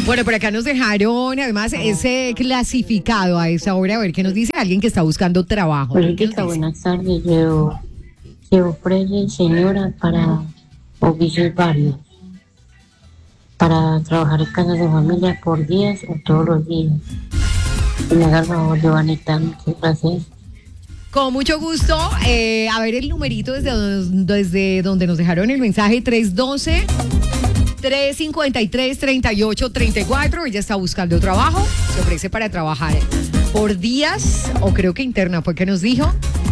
Bueno, por acá nos dejaron, además, ese clasificado a esa hora. A ver qué nos dice alguien que está buscando trabajo. Política, buenas tardes. Se ofrece señora para oficios varios, para trabajar en casas de familia por días o todos los días. Y me haga el favor, Joanita, muchas gracias. Con mucho gusto. A ver el numerito desde donde nos dejaron el mensaje, 312-353-3834. Ella está buscando trabajo, se ofrece para trabajar por días, o creo que interna fue que nos dijo.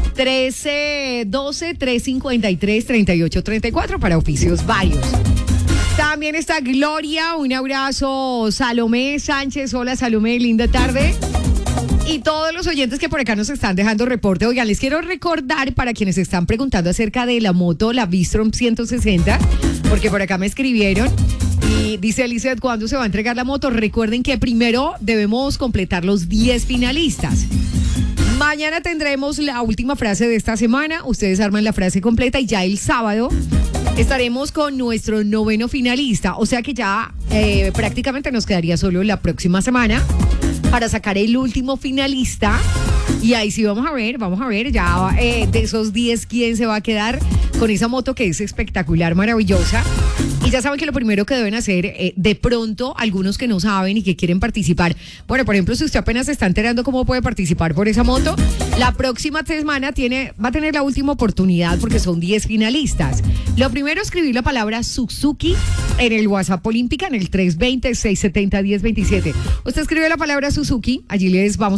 1312-353-3834 para oficios varios. También está Gloria, un abrazo. Salomé Sánchez, hola Salomé, linda tarde. Y todos los oyentes que por acá nos están dejando reporte. Oigan, les quiero recordar para quienes están preguntando acerca de la moto, la Bistrom 160, porque por acá me escribieron y dice Elizabeth, ¿cuándo se va a entregar la moto? Recuerden que primero debemos completar los 10 finalistas. Mañana tendremos la última frase de esta semana. Ustedes arman la frase completa y ya el sábado estaremos con nuestro 9º finalista. O sea que ya prácticamente nos quedaría solo la próxima semana para sacar el último finalista. Y ahí sí vamos a ver ya de esos 10 quién se va a quedar con esa moto que es espectacular, maravillosa. Y ya saben que lo primero que deben hacer, de pronto, algunos que no saben y que quieren participar. Bueno, por ejemplo, si usted apenas se está enterando cómo puede participar por esa moto, la próxima semana va a tener la última oportunidad porque son 10 finalistas. Lo primero, escribir la palabra Suzuki en el WhatsApp Olímpica en el 320-670-1027. Usted escribe la palabra Suzuki, allí les vamos